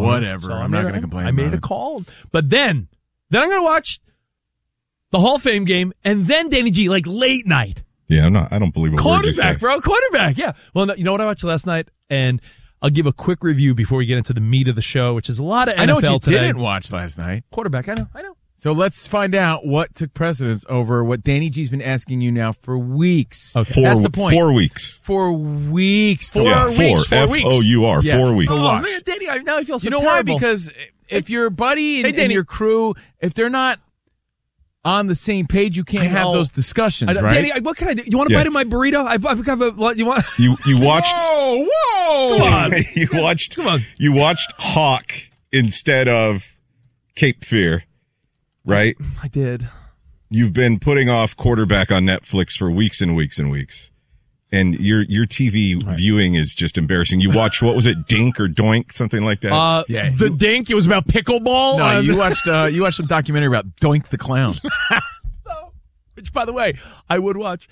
Whatever. So I'm not going to complain. I made a call. But then I'm going to watch the Hall of Fame game, and then Danny G, like late night. Yeah, I don't believe a word you say. Quarterback, bro. Quarterback, yeah. Well, you know what I watched last night? And I'll give a quick review before we get into the meat of the show, which is a lot of NFL I know what you today. didn't watch last night. Quarterback, I know. So let's find out what took precedence over what Danny G's been asking you now for weeks. Okay. That's the point. 4 weeks. 4 weeks. Four weeks. F-O-U-R, Yeah. 4 weeks. To Oh, watch. man, Danny, now I feel so You know terrible. why? Because if your buddy and Danny. your crew, if they're not on the same page, you can't have those discussions, right? Danny, what can I do? You want to bite in my burrito? I've got a, you want? You watched. Whoa! Come on. You watched Hawk instead of Cape Fear, right? I did. You've been putting off quarterback on Netflix for weeks and weeks and weeks. And your TV viewing is just embarrassing. You watch, what was it, Dink or Doink, something like that? The Dink, it was about pickleball. No, you watched some documentary about Doink the Clown. Which, by the way, I would watch.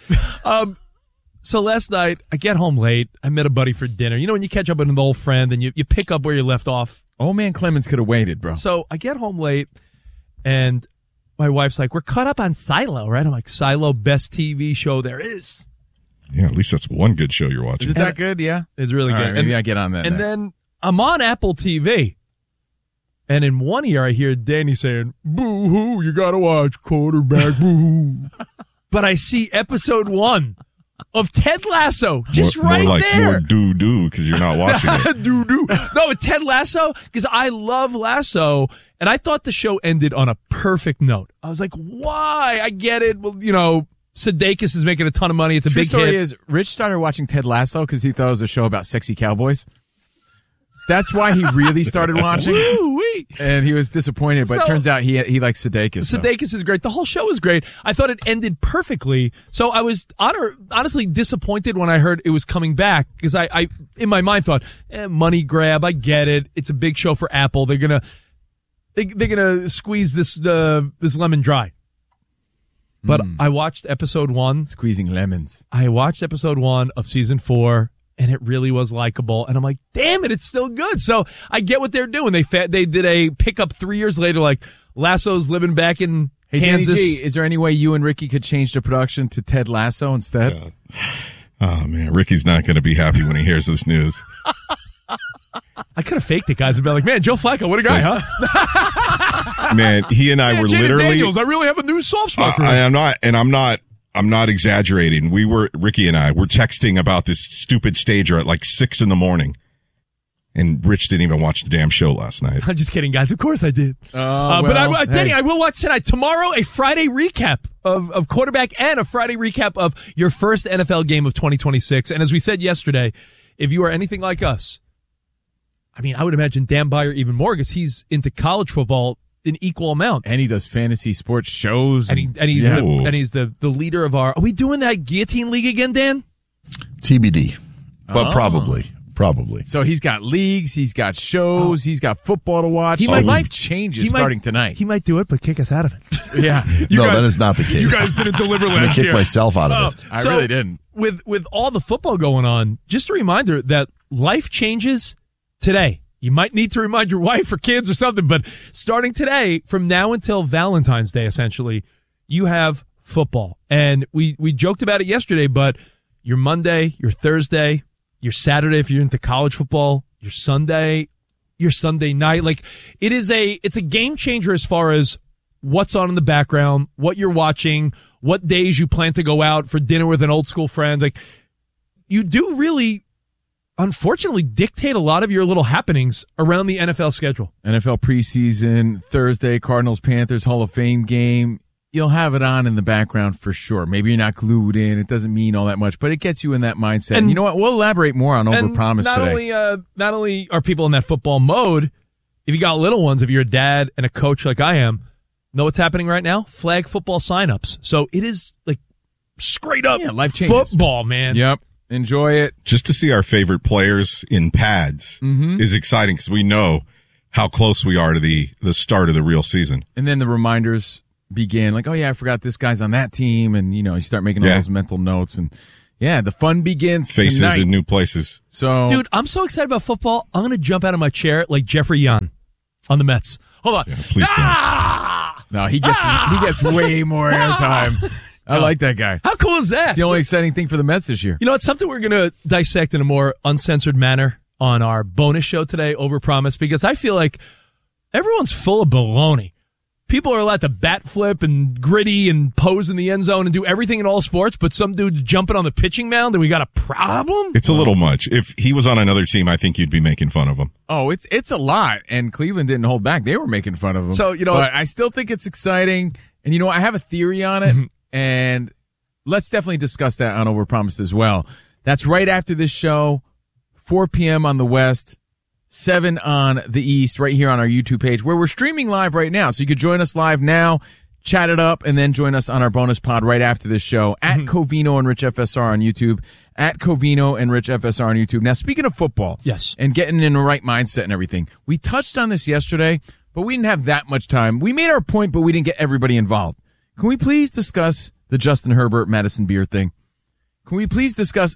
So last night, I get home late. I met a buddy for dinner. You know when you catch up with an old friend and you pick up where you left off? Old man Clemens could have waited, bro. So I get home late, and my wife's like, we're caught up on Silo, right? I'm like, Silo, best TV show there is. Yeah, at least that's one good show you're watching. Is it that good? Yeah. It's really All good. right, maybe I get on that And next. then I'm on Apple TV. And in one ear, I hear Danny saying, boo-hoo, you got to watch quarterback, boo-hoo. But I see episode 1 of Ted Lasso, just more right like there. More doo-doo because you're not watching it. Doo-doo. No, Ted Lasso, because I love Lasso, and I thought the show ended on a perfect note. I was like, why? I get it. Well, you know, Sudeikis is making a ton of money. It's a True big story hit. is, Rich started watching Ted Lasso because he thought it was a show about sexy cowboys. That's why he really started watching. Woo-wee. And he was disappointed, but it turns out he likes Sudeikis. So. Sudeikis is great. The whole show is great. I thought it ended perfectly. So I was honestly disappointed when I heard it was coming back because I in my mind thought, money grab. I get it. It's a big show for Apple. They're gonna squeeze this lemon dry. But I watched episode 1. Squeezing lemons. I watched episode 1 of season 4, and it really was likable. And I'm like, damn it, it's still good. So I get what they're doing. They did a pickup 3 years later, like Lasso's living back in Kansas. Danny G, is there any way you and Ricky could change the production to Ted Lasso instead? God. Oh, man. Ricky's not going to be happy when he hears this news. I could have faked it, guys, and been like, man, Joe Flacco, what a guy, huh? Man, he and I were Jaden literally. Daniels, I really have a new soft spot for him. I'm not exaggerating. Ricky and I were texting about this stupid stager at like 6 a.m. And Rich didn't even watch the damn show last night. I'm just kidding, guys. Of course I did. But Danny, I will watch tonight. Tomorrow, a Friday recap of quarterback and a Friday recap of your first NFL game of 2026. And as we said yesterday, if you are anything like us, I mean, I would imagine Dan Byer even more because he's into college football in equal amount. And he does fantasy sports shows. And he's the leader of our. Are we doing that guillotine league again, Dan? TBD, but probably. So he's got leagues, he's got shows, he's got football to watch. Life changes starting tonight. He might do it, but kick us out of it. Yeah. That is not the case. You guys didn't deliver I'm going last to kick year. myself out of it. I really didn't. With all the football going on, just a reminder that life changes today. You might need to remind your wife or kids or something, but starting today, from now until Valentine's Day, essentially, you have football. And we joked about it yesterday, but your Monday, your Thursday, your Saturday, if you're into college football, your Sunday night, like it's a game changer as far as what's on in the background, what you're watching, what days you plan to go out for dinner with an old school friend. Like, you do really, unfortunately, dictate a lot of your little happenings around the NFL schedule. NFL preseason, Thursday, Cardinals-Panthers Hall of Fame game. You'll have it on in the background for sure. Maybe you're not glued in. It doesn't mean all that much, but it gets you in that mindset. And you know what? We'll elaborate more on Overpromise today. Not only are people in that football mode, if you got little ones, if you're a dad and a coach like I am, know what's happening right now? Flag football signups. So it is like straight up life changes. Football, man. Yep. Enjoy it. Just to see our favorite players in pads is exciting because we know how close we are to the start of the real season. And then the reminders begin, like, oh yeah, I forgot this guy's on that team, and you start making all those mental notes, and Yeah, the fun begins Faces tonight. in new places. So, Dude, I'm so excited about football. I'm going to jump out of my chair like Jeffrey Young on the Mets. Hold on. Yeah, please no, he gets way more airtime. I like that guy. How cool is that? It's the only exciting thing for the Mets this year. You know, it's something we're going to dissect in a more uncensored manner on our bonus show today, Overpromise, because I feel like everyone's full of baloney. People are allowed to bat flip and gritty and pose in the end zone and do everything in all sports, but some dude's jumping on the pitching mound and we got a problem? It's a little much. If he was on another team, I think you'd be making fun of him. Oh, it's a lot, and Cleveland didn't hold back. They were making fun of him. So, you know, but I still think it's exciting, and you know, I have a theory on it, and let's definitely discuss that on Overpromised as well. That's right after this show, 4 p.m. on the West, 7 on the East, right here on our YouTube page, where we're streaming live right now. So you could join us live now, chat it up, and then join us on our bonus pod right after this show at Covino and Rich FSR on YouTube, at Covino and Rich FSR on YouTube. Now, speaking of football, yes, and getting in the right mindset and everything, we touched on this yesterday, but we didn't have that much time. We made our point, but we didn't get everybody involved. Can we please discuss the Justin Herbert, Madison Beer thing? Can we please discuss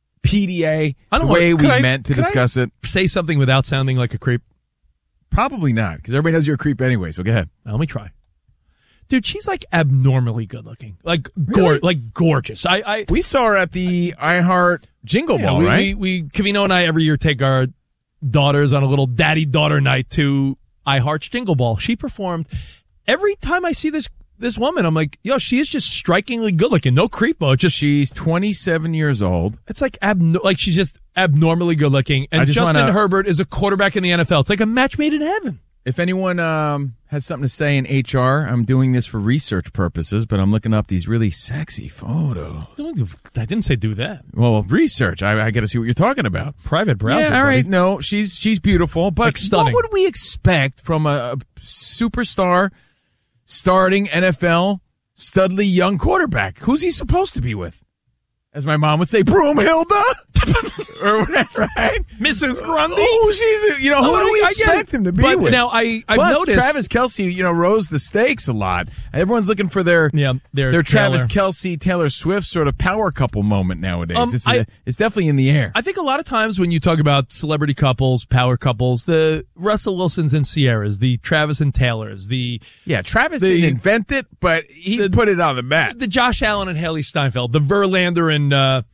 PDA the way we meant to discuss it? Say something without sounding like a creep? Probably not, because everybody knows you're a creep anyway, so go ahead. Let me try. Dude, she's like abnormally good looking. Like, Really? like gorgeous. We saw her at the iHeart Jingle Ball, right? We Covino and I every year take our daughters on a little daddy-daughter night to iHeart's Jingle Ball. She performed. Every time I see this woman, I'm like, yo, she is just strikingly good looking. No creepo. Just She's 27 years old. it's like she's just abnormally good looking. And Justin Herbert is a quarterback in the NFL. It's like a match made in heaven. If anyone has something to say in HR, I'm doing this for research purposes, but I'm looking up these really sexy photos. I didn't say do that. Well, research. I got to see what you're talking about. Private browser. Yeah, all right. buddy. No, she's beautiful, but Like stunning. what would we expect from a superstar starting NFL studly young quarterback? Who's he supposed to be with? As my mom would say, Broomhilda? Or whatever, right? Mrs. Grundy? Oh, she's, who do we expect him to be But with? now I've Plus, noticed Travis Kelce, rose the stakes a lot. Everyone's looking for their Travis Kelce, Taylor Swift sort of power couple moment nowadays. It's definitely in the air. I think a lot of times when you talk about celebrity couples, power couples, the Russell Wilsons and Sierras, the Travis and Taylors, Travis didn't invent it, but he put it on the map. the Josh Allen and Haley Steinfeld, the Verlander and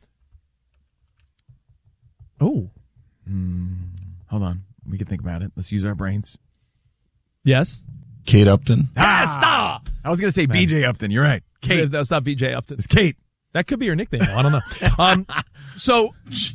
Hold on. We can think about it. Let's use our brains. yes. Kate Upton. Stop. I was going to say BJ Upton. You're right. Kate. That's not BJ Upton. It's Kate. That could be your nickname. I don't know. So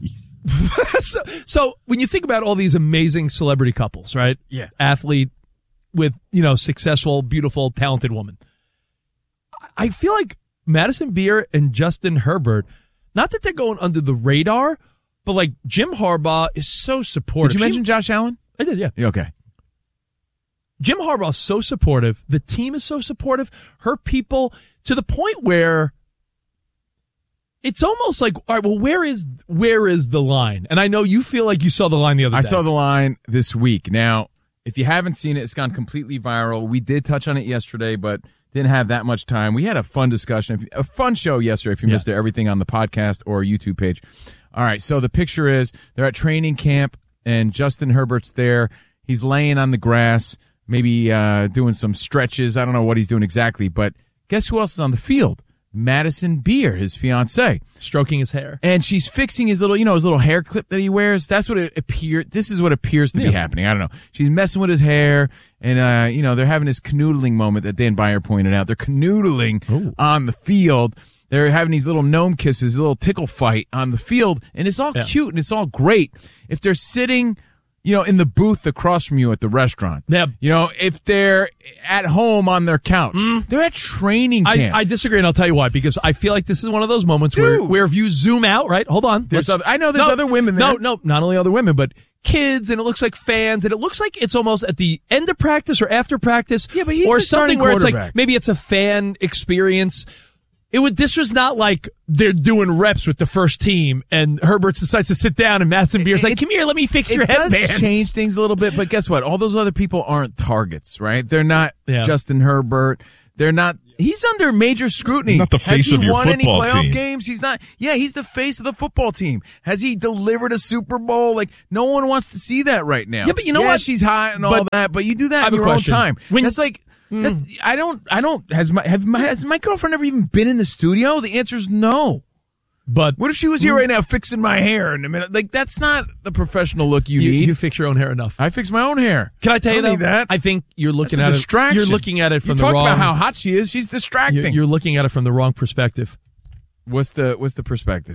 when you think about all these amazing celebrity couples, right? Yeah. Athlete with, successful, beautiful, talented woman. I feel like Madison Beer and Justin Herbert, not that they're going under the radar, but like Jim Harbaugh is so supportive. Did you mention Josh Allen? I did, yeah. Okay. Jim Harbaugh is so supportive. The team is so supportive. Her people, to the point where it's almost like, all right, well, where is the line? And I know you feel like you saw the line the other day. I saw the line this week. Now, if you haven't seen it, it's gone completely viral. We did touch on it yesterday, but didn't have that much time. We had a fun discussion, a fun show yesterday. If you missed it, everything on the podcast or YouTube page. All right, so the picture is they're at training camp, and Justin Herbert's there. He's laying on the grass, maybe doing some stretches. I don't know what he's doing exactly, but guess who else is on the field? Madison Beer, his fiance, stroking his hair, and she's fixing his little, his little hair clip that he wears. That's what it appeared. This is what appears to be happening. I don't know. She's messing with his hair, and they're having this canoodling moment that Dan Beyer pointed out. They're canoodling on the field. They're having these little gnome kisses, a little tickle fight on the field, and it's all cute and it's all great. If they're sitting, in the booth across from you at the restaurant, if they're at home on their couch, they're at training camp. I disagree, and I'll tell you why. Because I feel like this is one of those moments where if you zoom out, right? Hold on. I know there's other women there. No, not only other women, but kids, and it looks like fans, and it looks like it's almost at the end of practice or after practice, but he's or the something where it's quarterback. like maybe it's a fan experience. This was not like they're doing reps with the first team and Herbert decides to sit down and Madison Beer's like, come here, let me fix your headband. It does change things a little bit, but guess what? All those other people aren't targets, right? They're not Justin Herbert. They're not He's under major scrutiny. Not the face Has he of your won any football playoff team. games? He's not. Yeah, he's the face of the football team. Has he delivered a Super Bowl? Like, no one wants to see that right now. Yeah, but you know what? She's hot and all But that, but you do I that have in a your own question. time. When- That's like, I don't. Has my girlfriend ever even been in the studio? The answer is no. But What if she was here right now fixing my hair in a minute? Like, that's not the professional look you need. you fix your own hair enough. I fix my own hair. Can I tell you I don't though? need that. I think you're looking That's a at distraction. it. You're looking at it from you the talk wrong. about how hot she is. She's distracting. You're looking at it from the wrong perspective. What's the perspective?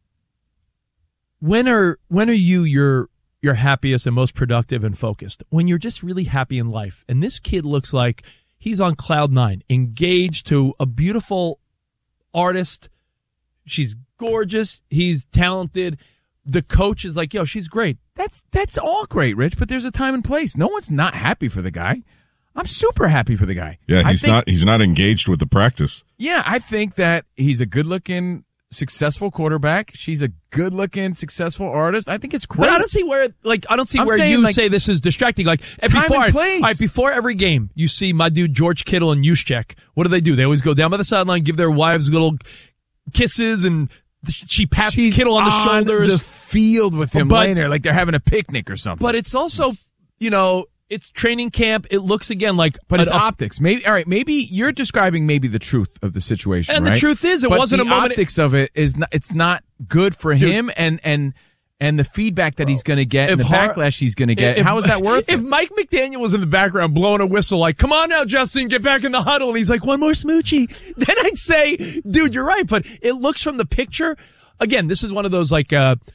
When are you your happiest and most productive and focused? When you're just really happy in life. And this kid looks like he's on cloud nine, engaged to a beautiful artist. She's gorgeous. He's talented. The coach is like, yo, she's great. That's all great, Rich, but there's a time and place. No one's not happy for the guy. I'm super happy for the guy. Yeah, he's not engaged with the practice. Yeah, I think that he's a good-looking, successful quarterback. She's a good-looking, successful artist. I think it's great. But I don't see where I'm saying, you like, say this is distracting. Like time and place. All right, before every game, you see my dude George Kittle and Juszczyk. What do? They always go down by the sideline, give their wives little kisses, and she pats She's Kittle on the shoulders. the field with him But- laying there like they're having a picnic or something. But it's also, it's training camp. It looks again like, But it's optics. Maybe you're describing the truth of the situation, And right? the truth is, it But wasn't the a moment. optics of it is not. It's not good for him, and the feedback that he's going to get, and the backlash he's going to get. How is that worth If it? Mike McDaniel was in the background blowing a whistle like, come on now, Justin, get back in the huddle, and he's like, one more smoochie, then I'd say, dude, you're right. But it looks from the picture, again, this is one of those like,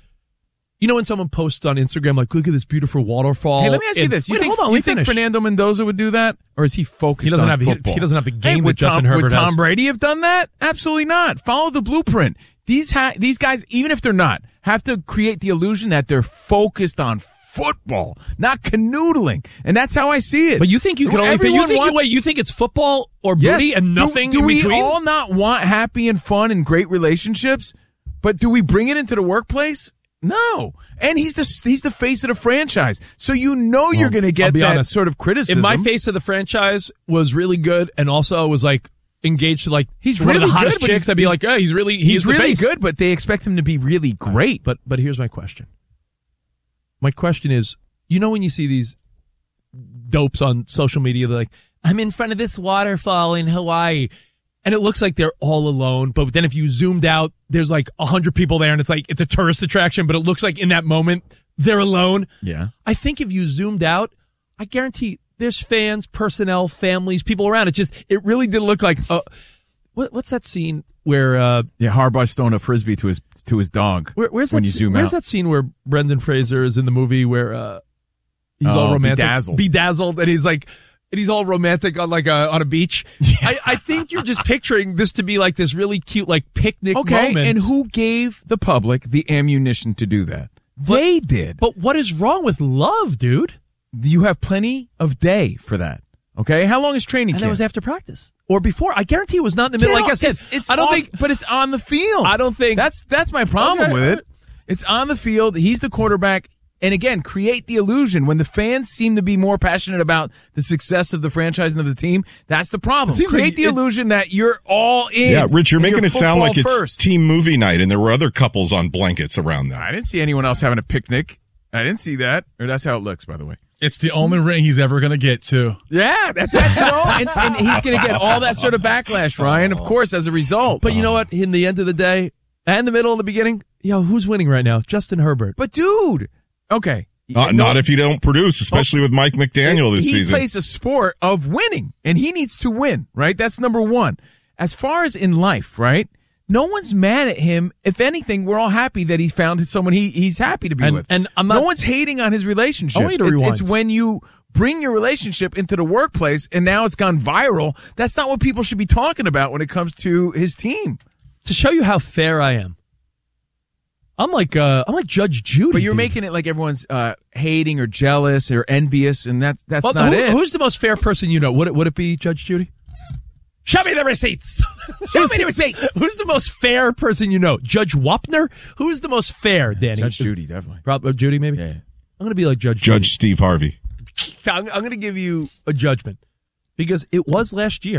when someone posts on Instagram, like, look at this beautiful waterfall. Hey, let me ask you this: You think Fernando Mendoza would do that, or is he focused? He doesn't on have football? he doesn't have the game would that Justin Herbert would has. Tom Brady have done that? Absolutely not. Follow the blueprint. These guys, even if they're not, have to create the illusion that they're focused on football, not canoodling, and that's how I see it. But you think you can only you think it's football or booty and nothing do in we between? all not want happy and fun and great relationships? But do we bring it into the workplace? No. And he's the face of the franchise. So you're going to get that honest. sort of criticism. If my face of the franchise was really good and also was like engaged to like He's one of the really hottest good, but chicks, I'd be like, hey, he's really the really face. Good, but they expect him to be really great. But here's my question. My question is, when you see these dopes on social media, they're like, I'm in front of this waterfall in Hawaii. And it looks like they're all alone. But then if you zoomed out, there's like 100 people there and it's like, it's a tourist attraction, but it looks like in that moment, they're alone. Yeah. I think if you zoomed out, I guarantee there's fans, personnel, families, people around. It really did look like, what's that scene where, Harbaugh's throwing a frisbee to his dog. Where's when that, you zoom where's out? that scene where Brendan Fraser is in the movie where, he's all romantic, bedazzled, and he's like, and he's all romantic on on a beach. Yeah. I think you're just picturing this to be like this really cute like picnic moment. And who gave the public the ammunition to do that? They did. But what is wrong with love, dude? You have plenty of day for that. Okay, how long is training camp? And that was after practice or before. I guarantee it was not in the middle. Like I said, but it's on the field. I don't think that's my problem with it. It's on the field. He's the quarterback. And again, create the illusion when the fans seem to be more passionate about the success of the franchise and of the team. That's the problem. Create the illusion that you're all in. Yeah, Rich, you're making it sound like it's first. team movie night, and there were other couples on blankets around them. I didn't see anyone else having a picnic. I didn't see that. Or that's how it looks, by the way. It's the only ring he's ever going to get, too. Yeah, and he's going to get all that sort of backlash, Ryan, of course, as a result. But you know what? In the end of the day, and the middle and the beginning, who's winning right now? Justin Herbert. But dude. Okay. Not if you don't produce, especially with Mike McDaniel this season. He plays a sport of winning, and he needs to win, right? That's number one. As far as in life, right? No one's mad at him. If anything, we're all happy that he found someone he's happy to be with. And no one's hating on his relationship. I want you to rewind. It's when you bring your relationship into the workplace, and now it's gone viral. That's not what people should be talking about when it comes to his team. To show you how fair I am. I'm like Judge Judy. But you're making it like everyone's hating or jealous or envious, and that's not it. Who's the most fair person you know? Would it be Judge Judy? Show me the receipts. Show me the receipts. Who's the most fair person you know? Judge Wapner? Who's the most fair, Danny? Judge Judy, definitely. Judy, maybe? Yeah. I'm going to be like Judge Judy. Steve Harvey. I'm going to give you a judgment because it was last year.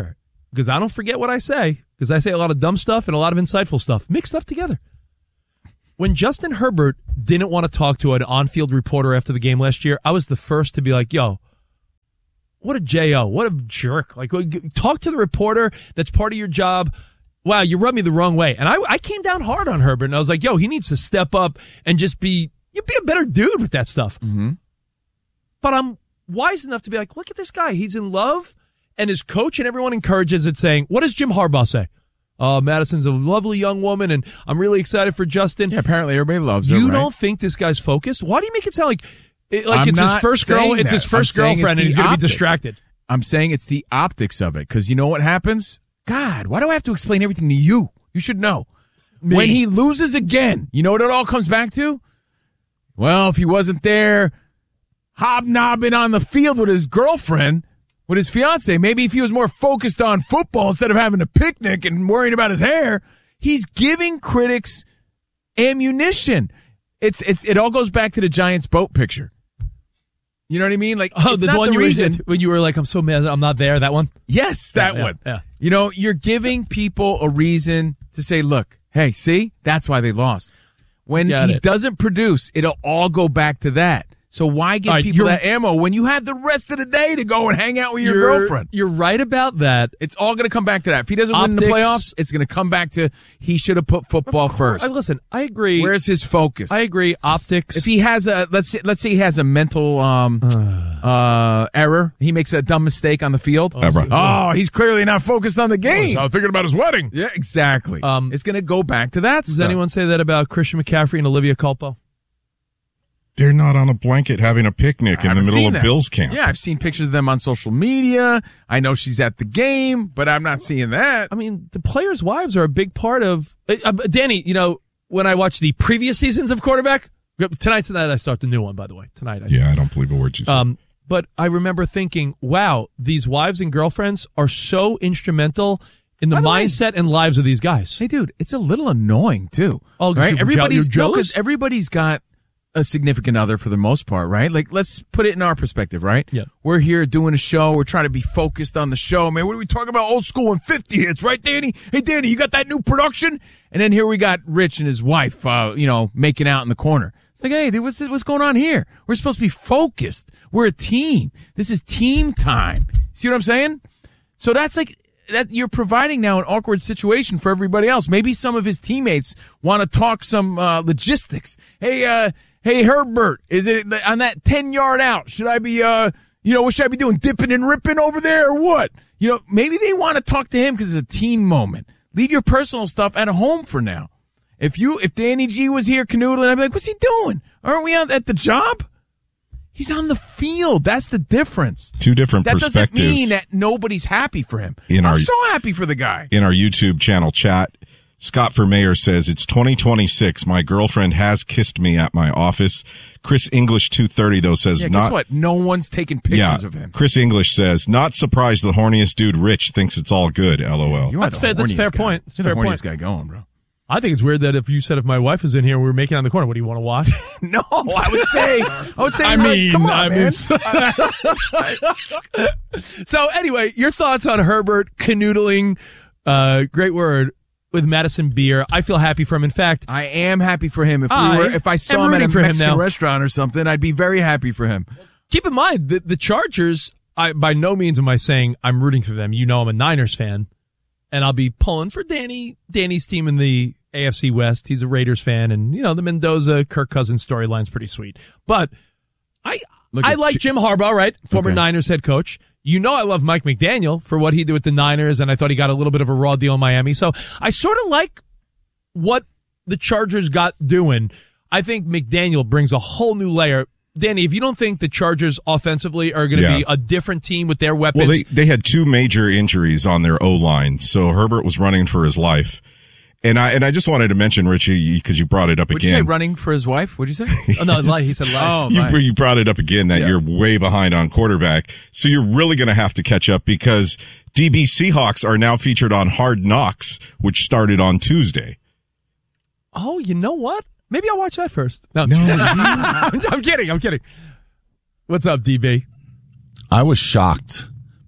because I don't forget what I say, because I say a lot of dumb stuff and a lot of insightful stuff mixed up together. When Justin Herbert didn't want to talk to an on-field reporter after the game last year, I was the first to be like, yo, what a J.O., what a jerk. Like, talk to the reporter. That's part of your job. Wow, you rubbed me the wrong way. And I came down hard on Herbert, and I was like, yo, he needs to step up and just be a better dude with that stuff. Mm-hmm. But I'm wise enough to be like, look at this guy. He's in love, and his coach and everyone encourages it, saying, what does Jim Harbaugh say? Madison's a lovely young woman, and I'm really excited for Justin. Yeah, apparently everybody loves her, You right? don't think this guy's focused? Why do you make it sound like it's his not first girl? saying It's that. his first I'm saying girlfriend, and it's he's the going to be optics. distracted. I'm saying it's the optics of it, because you know what happens? God, why do I have to explain everything to you? You should know. Me. When he loses again, you know what it all comes back to? Well, if he wasn't there hobnobbing on the field with his girlfriend, with his fiance, maybe if he was more focused on football instead of having a picnic and worrying about his hair, he's giving critics ammunition. It all goes back to the Giants boat picture. You know what I mean? Like, it's the not one the you reason. when you were like, I'm so mad I'm not there, that one? Yes, that Yeah, one. yeah. You know, you're giving people a reason to say, look, hey, see, that's why they lost. When Got he it. doesn't produce, it'll all go back to that. So why give All right, people you're- that ammo when you have the rest of the day to go and hang out with your girlfriend? You're right about that. It's all going to come back to that. If he doesn't win the Optics. playoffs, it's going to come back to he should have put football first. Listen, I agree. Where's his focus? I agree. Optics. If he has a let's say he has a mental error, he makes a dumb mistake on the field. Oh, he's clearly not focused on the game. I'm thinking about his wedding. Yeah, exactly. It's going to go back to that. Does stuff. anyone say that about Christian McCaffrey and Olivia Culpo? They're not on a blanket having a picnic in the haven't middle seen of that. Bills camp. Yeah, I've seen pictures of them on social media. I know she's at the game, but I'm not seeing that. I mean, the players' wives are a big part of Danny, you know, when I watch the previous seasons of quarterback, tonight's the night I start the new one, by the way. Tonight. I don't believe a word you said. But I remember thinking, wow, these wives and girlfriends are so instrumental in the By the way- mindset and lives of these guys. Hey, dude, it's a little annoying too. Oh, 'cause right? you're Everybody's jealous? because everybody's got a significant other for the most part, right? Like, let's put it in our perspective, right? Yeah. We're here doing a show. We're trying to be focused on the show. Man, what are we talking about? Old school and 50 hits, right, Danny? Hey, Danny, you got that new production? And then here we got Rich and his wife, making out in the corner. It's like, hey, dude, what's going on here? We're supposed to be focused. We're a team. This is team time. See what I'm saying? So that's like, that you're providing now an awkward situation for everybody else. Maybe some of his teammates want to talk some logistics. Hey, Herbert, is it on that 10-yard out? Should I be, what should I be doing? Dipping and ripping over there or what? You know, maybe they want to talk to him because it's a team moment. Leave your personal stuff at home for now. If Danny G was here canoodling, I'd be like, what's he doing? Aren't we at the job? He's on the field. That's the difference. Two different That perspectives. doesn't mean that nobody's happy for him. I'm so happy for the guy. In our YouTube channel chat, Scott for Mayor says, it's 2026. My girlfriend has kissed me at my office. Chris English 230, though, says Yeah, not. guess what? No one's taking pictures of him. Chris English says, not surprised the horniest dude Rich thinks it's all good. LOL. You are That's the fair- that's horniest fair guy. point. It's You're fair the point. horniest guy going, bro. I think it's weird that if you said if my wife was in here and we were making out in the corner, what do you want to watch? No, I would say. Come on, man. So anyway, your thoughts on Herbert canoodling, great word, with Madison Beer. I feel happy for him. In fact, I am happy for him. If I saw am him at rooting a for him Mexican now. restaurant or something, I'd be very happy for him. keep in mind that the Chargers, by no means am I saying I'm rooting for them. You know I'm a Niners fan, and I'll be pulling for Danny's team in the AFC West. He's a Raiders fan, and you know the Mendoza Kirk Cousins storyline's pretty sweet. But I like Jim Harbaugh, right? Former Niners head coach. You know I love Mike McDaniel for what he did with the Niners, and I thought he got a little bit of a raw deal in Miami. So I sort of like what the Chargers got doing. I think McDaniel brings a whole new layer. Danny, if you don't think the Chargers offensively are going to be a different team with their weapons. Well, they had two major injuries on their O-line, so Herbert was running for his life. And I just wanted to mention, Richie, because you brought it up What'd again. you say, running for his wife? What'd you say? Oh, no, he said live. You brought it up again that you're way behind on quarterback. So you're really going to have to catch up because DB Seahawks are now featured on Hard Knocks, which started on Tuesday. Oh, you know what? Maybe I'll watch that first. No, I'm kidding. I'm kidding. What's up, DB? I was shocked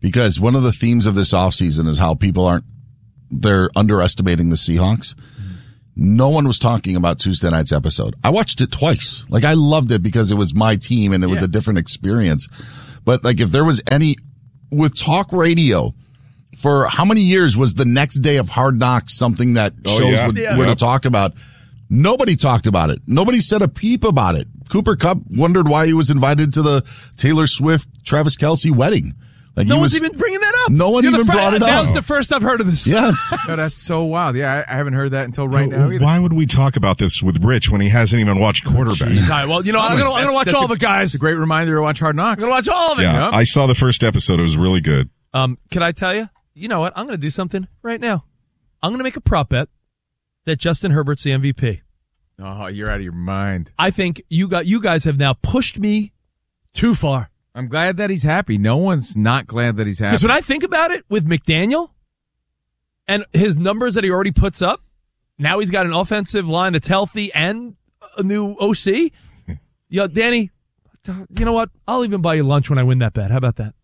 because one of the themes of this offseason is how people they're underestimating the Seahawks. No one was talking about Tuesday night's episode. I watched it twice. Like, I loved it because it was my team and it was a different experience. But like, if there was any with talk radio, for how many years was the next day of Hard Knocks something that shows were to talk about? Nobody talked about it. Nobody said a peep about it. Cooper Kupp wondered why he was invited to the Taylor Swift, Travis Kelce wedding. Like, no one's even bringing that up. No one even brought it up. That was the first I've heard of this. Yes. Oh, that's so wild. Yeah, I haven't heard that until right now either. Why would we talk about this with Rich when he hasn't even watched quarterback? All right, well, I'm going to watch all the guys. It's a great reminder to watch Hard Knocks. I'm going to watch all of it. Yeah, I saw the first episode. It was really good. Can I tell you? You know what? I'm going to do something right now. I'm going to make a prop bet that Justin Herbert's the MVP. Oh, you're out of your mind. I think you guys have now pushed me too far. I'm glad that he's happy. No one's not glad that he's happy. Because when I think about it with McDaniel and his numbers that he already puts up, now he's got an offensive line that's healthy and a new OC. Yo, Danny, you know what? I'll even buy you lunch when I win that bet. How about that?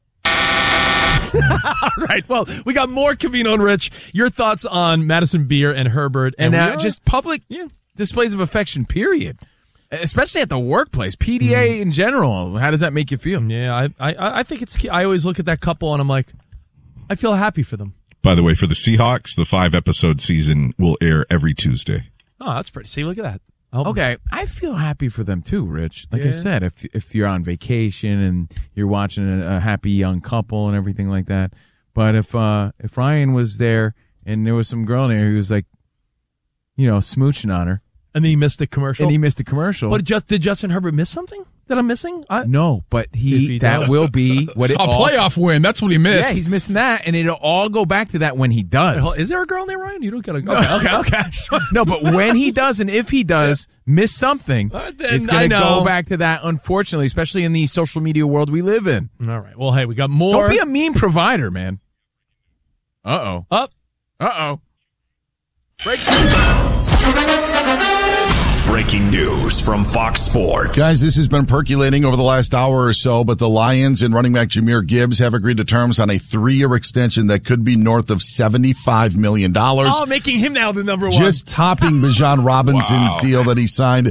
All right. Well, we got more Covino and Rich. Your thoughts on Madison Beer and Herbert. And just public displays of affection, period. Especially at the workplace, PDA in general. How does that make you feel? Yeah, I think it's key. I always look at that couple and I'm like, I feel happy for them. By the way, for the Seahawks, the 5-episode season will air every Tuesday. Oh, that's pretty. See, look at that. Okay, I feel happy for them too, Rich. Like I said, if you're on vacation and you're watching a happy young couple and everything like that. But if Ryan was there and there was some girl in there who was like, smooching on her. And then he missed the commercial. But did Justin Herbert miss something that I'm missing? No, but that will be what it a playoff win. That's what he missed. Yeah, he's missing that, and it'll all go back to that when he does. Is there a girl in there, Ryan? You don't gotta go. Okay. No, but when he does, and if he does miss something, it's going to go back to that, unfortunately, especially in the social media world we live in. All right. Well, hey, we got more. Don't be a mean provider, man. Uh-oh. Breaking news from Fox Sports. Guys, this has been percolating over the last hour or so, but the Lions and running back Jahmyr Gibbs have agreed to terms on a 3-year extension that could be north of $75 million. Oh, making him now the number one. Just topping Bijan Robinson's deal that he signed.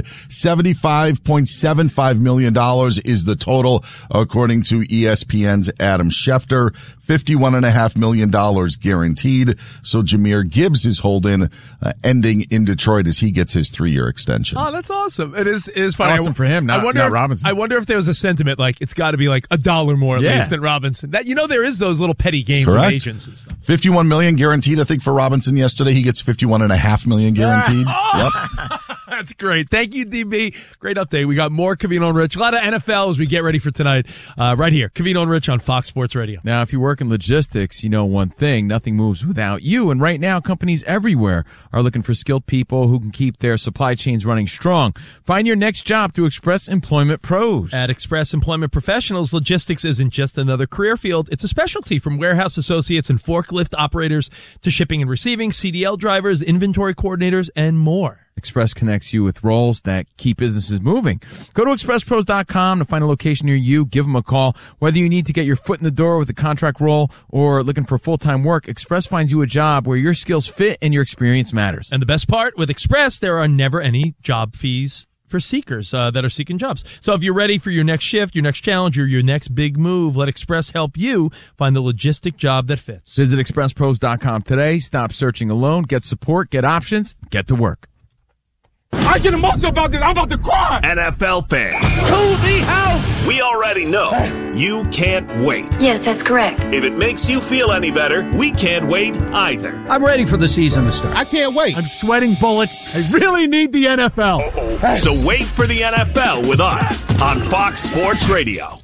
$75.75 million is the total, according to ESPN's Adam Schefter. $51.5 million guaranteed. So Jahmyr Gibbs is holding, ending in Detroit as he gets his 3-year extension. Oh, that's awesome. It is funny. Awesome for him, not Robinson. I wonder if there was a sentiment like it's got to be like $1 more at least than Robinson. That there is those little petty games with agents and stuff. $51 million guaranteed, I think, for Robinson yesterday. He gets $51.5 million guaranteed. Yep. That's great. Thank you, DB. Great update. We got more Covino and Rich. A lot of NFL as we get ready for tonight. Right here, Covino and Rich on Fox Sports Radio. Now, if you work in logistics, you know one thing. Nothing moves without you. And right now, companies everywhere are looking for skilled people who can keep their supply chains running strong. Find your next job through Express Employment Pros. At Express Employment Professionals, logistics isn't just another career field. It's a specialty, from warehouse associates and forklift operators to shipping and receiving, CDL drivers, inventory coordinators, and more. Express connects you with roles that keep businesses moving. Go to expresspros.com to find a location near you. Give them a call. Whether you need to get your foot in the door with a contract role or looking for full-time work, Express finds you a job where your skills fit and your experience matters. And the best part, with Express, there are never any job fees for seekers that are seeking jobs. So if you're ready for your next shift, your next challenge, or your next big move, let Express help you find the logistic job that fits. Visit expresspros.com today. Stop searching alone. Get support. Get options. Get to work. I get emotional about this. I'm about to cry. NFL fans. To the house. We already know you can't wait. Yes, that's correct. If it makes you feel any better, we can't wait either. I'm ready for the season to start. I can't wait. I'm sweating bullets. I really need the NFL. So wait for the NFL with us on Fox Sports Radio.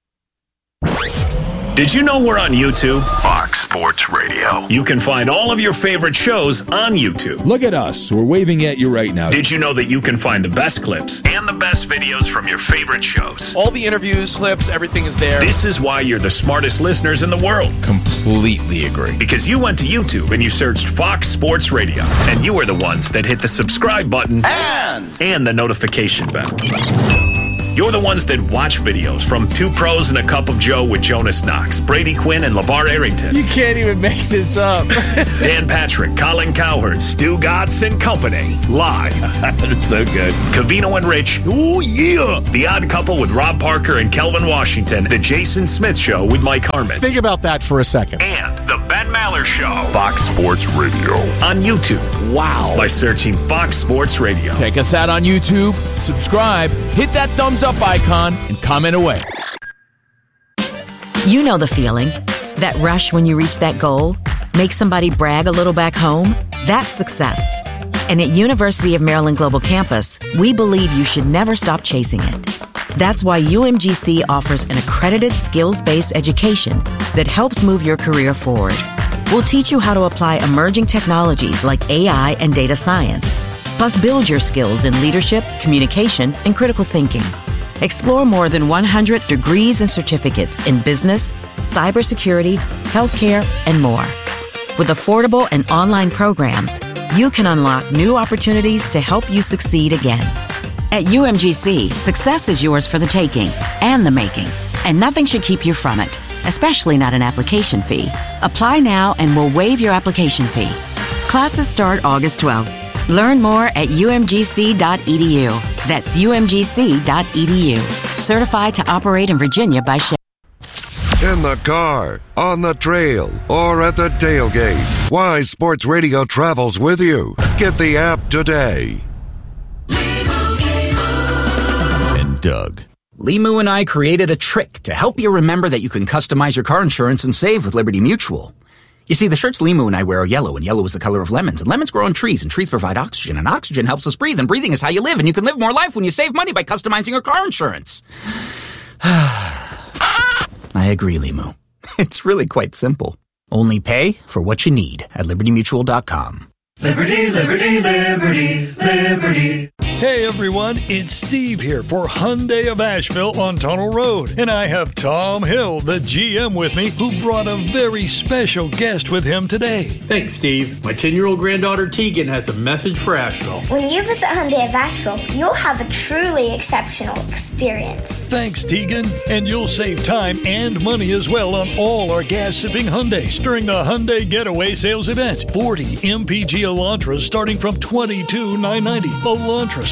Did you know we're on YouTube? Fox Sports Radio. You can find all of your favorite shows on YouTube. Look at us. We're waving at you right now. Did you know that you can find the best clips and the best videos from your favorite shows? All the interviews, clips, everything is there. This is why you're the smartest listeners in the world. Completely agree. Because you went to YouTube and you searched Fox Sports Radio, and you were the ones that hit the subscribe button and the notification bell. You're the ones that watch videos from Two Pros and a Cup of Joe with Jonas Knox, Brady Quinn, and LeVar Arrington. You can't even make this up. Dan Patrick, Colin Cowherd, Stu Gatz, and company. Live. That's so good. Covino and Rich. Oh, yeah. The Odd Couple with Rob Parker and Kelvin Washington. The Jason Smith Show with Mike Harmon. Think about that for a second. And The Ben Maller Show. Fox Sports Radio. On YouTube. Wow. By searching Fox Sports Radio. Check us out on YouTube. Subscribe. Hit that thumbs up icon and comment away. You know the feeling. That rush when you reach that goal. Make somebody brag a little back home. That's success. And at University of Maryland Global Campus, we believe you should never stop chasing it. That's why UMGC offers an accredited skills-based education that helps move your career forward. We'll teach you how to apply emerging technologies like AI and data science, plus build your skills in leadership, communication, and critical thinking. Explore more than 100 degrees and certificates in business, cybersecurity, healthcare, and more. With affordable and online programs, you can unlock new opportunities to help you succeed again. At UMGC, success is yours for the taking and the making, and nothing should keep you from it, especially not an application fee. Apply now and we'll waive your application fee. Classes start August 12th. Learn more at umgc.edu. That's umgc.edu. Certified to operate in Virginia by Shell. In the car, on the trail, or at the tailgate, Wise Sports Radio travels with you. Get the app today. And Doug. Limu and I created a trick to help you remember that you can customize your car insurance and save with Liberty Mutual. You see, the shirts Limu and I wear are yellow, and yellow is the color of lemons, and lemons grow on trees, and trees provide oxygen, and oxygen helps us breathe, and breathing is how you live, and you can live more life when you save money by customizing your car insurance. I agree, Limu. It's really quite simple. Only pay for what you need at libertymutual.com. Liberty, liberty, liberty, liberty. Hey everyone, it's Steve here for Hyundai of Asheville on Tunnel Road. And I have Tom Hill, the GM, with me, who brought a very special guest with him today. Thanks, Steve. My 10-year-old granddaughter Tegan has a message for Asheville. When you visit Hyundai of Asheville, you'll have a truly exceptional experience. Thanks, Tegan. And you'll save time and money as well on all our gas-sipping Hyundais during the Hyundai Getaway Sales Event. 40 MPG Elantras starting from $22,990. Elantras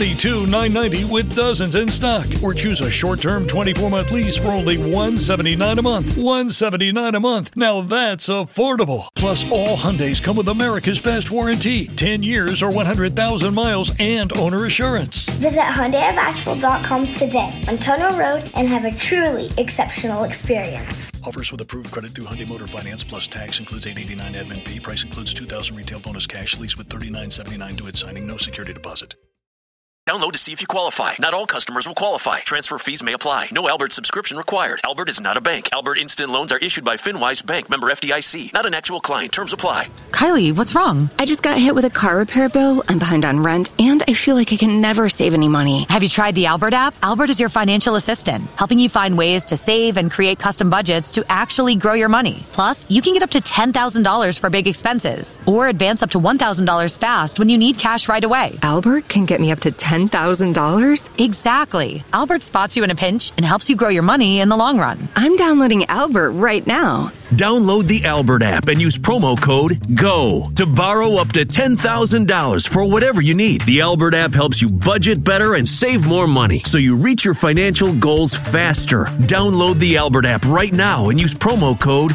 $22,990 with dozens in stock. Or choose a short-term 24-month lease for only $179 a month. $179 a month. Now that's affordable. Plus, all Hyundais come with America's best warranty. 10 years or 100,000 miles and owner assurance. Visit HyundaiofAsheville.com today on Tunnel Road and have a truly exceptional experience. Offers with approved credit through Hyundai Motor Finance plus tax includes $889 admin fee. Price includes $2,000 retail bonus cash. Lease with $39.79 due at signing. No security deposit. Download to see if you qualify. Not all customers will qualify. Transfer fees may apply. No Albert subscription required. Albert is not a bank. Albert Instant Loans are issued by FinWise Bank, member FDIC. Not an actual client. Terms apply. Kylie, what's wrong? I just got hit with a car repair bill. I'm behind on rent, and I feel like I can never save any money. Have you tried the Albert app? Albert is your financial assistant, helping you find ways to save and create custom budgets to actually grow your money. Plus, you can get up to $10,000 for big expenses, or advance up to $1,000 fast when you need cash right away. Albert can get me up to $10,000? Exactly. Albert spots you in a pinch and helps you grow your money in the long run. I'm downloading Albert right now. Download the Albert app and use promo code GO to borrow up to $10,000 for whatever you need. The Albert app helps you budget better and save more money so you reach your financial goals faster. Download the Albert app right now and use promo code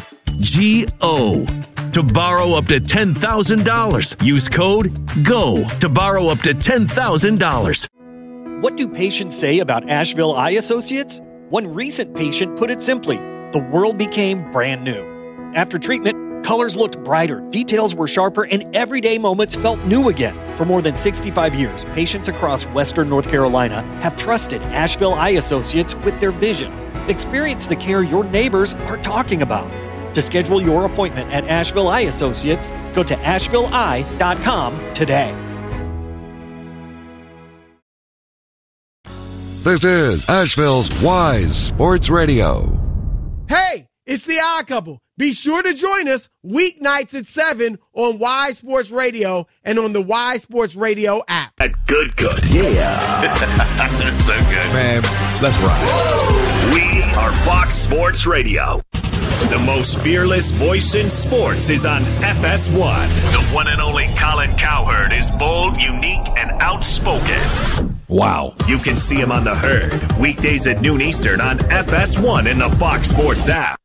GO to borrow up to $10,000. Use code GO to borrow up to $10,000. What do patients say about Asheville Eye Associates? One recent patient put it simply, the world became brand new. After treatment, colors looked brighter, details were sharper, and everyday moments felt new again. For more than 65 years, patients across Western North Carolina have trusted Asheville Eye Associates with their vision. Experience the care your neighbors are talking about. To schedule your appointment at Asheville Eye Associates, go to ashevilleeye.com today. This is Asheville's Wise Sports Radio. Hey, it's the Odd Couple. Be sure to join us weeknights at 7 on Y Sports Radio and on the Y Sports Radio app. Good. Yeah. That's so good. Man, let's ride. We are Fox Sports Radio. The most fearless voice in sports is on FS1. The one and only Colin Cowherd is bold, unique, and outspoken. Wow. You can see him on The Herd, weekdays at noon Eastern on FS1 in the Fox Sports app.